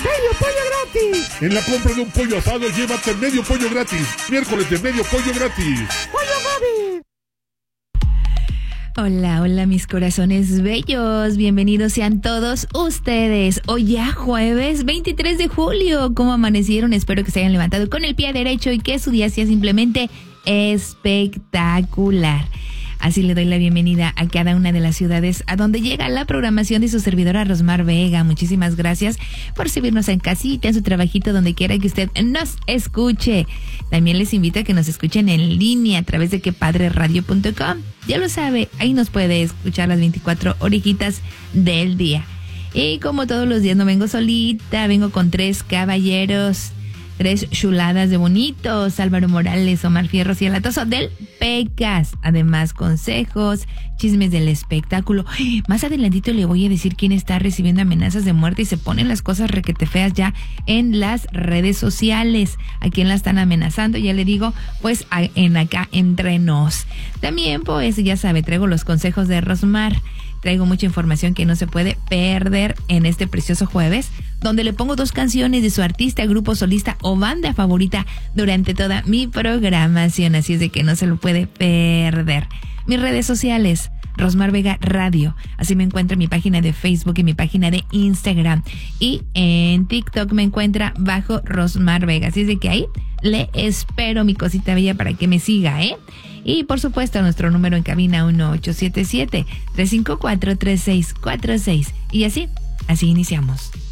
medio pollo gratis. En la compra de un pollo asado, llévate medio pollo gratis. Miércoles de medio pollo gratis. ¡Pollo Gaby! Hola, hola mis corazones bellos, bienvenidos sean todos ustedes. Hoy ya jueves 23 de julio, ¿cómo amanecieron? Espero que se hayan levantado con el pie derecho y que su día sea simplemente espectacular. Así le doy la bienvenida a cada una de las ciudades a donde llega la programación de su servidora Rosmar Vega. Muchísimas gracias por recibirnos en casita, en su trabajito, donde quiera que usted nos escuche. También les invito a que nos escuchen en línea a través de quepadreradio.com. Ya lo sabe, ahí nos puede escuchar las 24 horitas del día. Y como todos los días no vengo solita, vengo con 3 caballeros. 3 chuladas de bonitos, Álvaro Morales, Omar Fierros y el Atoso del Pecas. Además, consejos, chismes del espectáculo. Más adelantito le voy a decir quién está recibiendo amenazas de muerte y se ponen las cosas requete feas ya en las redes sociales. ¿A quién la están amenazando? Ya le digo, pues en acá entre nos. También, pues ya sabe, traigo los consejos de Rosmar. Traigo mucha información que no se puede perder en este precioso jueves, donde le pongo 2 canciones de su artista, grupo solista o banda favorita durante toda mi programación. Así es de que no se lo puede perder. Mis redes sociales, Rosmar Vega Radio. Así me encuentra en mi página de Facebook y mi página de Instagram. Y en TikTok me encuentra bajo Rosmar Vega. Así es de que ahí le espero, mi cosita bella, para que me siga, ¿eh? Y por supuesto nuestro número en cabina 1877-354-3646. Y así iniciamos.